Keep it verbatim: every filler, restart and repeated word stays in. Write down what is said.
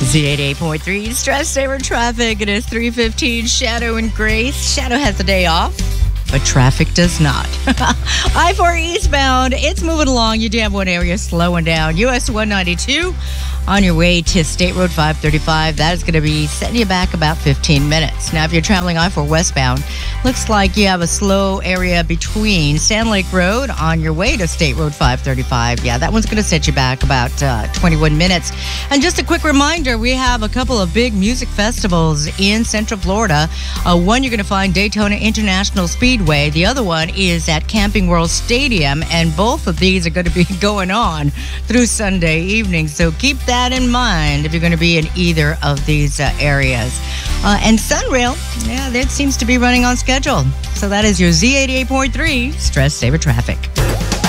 Z eighty-eight point three, Stress Saver Traffic. It is three fifteen, Shadow and Grace. Shadow has the day off, but traffic does not. I four eastbound, it's moving along. You do have one area slowing down. U S one ninety-two on your way to State Road five thirty-five. That is going to be setting you back about fifteen minutes. Now, if you're traveling I four westbound, looks like you have a slow area between Sand Lake Road on your way to State Road five thirty-five. Yeah, that one's going to set you back about uh, twenty-one minutes. And just a quick reminder, we have a couple of big music festivals in Central Florida. Uh, one you're going to find Daytona International Speedway. The other one is at Camping World Stadium, and both of these are going to be going on through Sunday evening. So keep that in mind if you're going to be in either of these uh, areas. Uh, and Sunrail, yeah, that seems to be running on schedule. So that is your Z eighty-eight point three Stress Saver Traffic.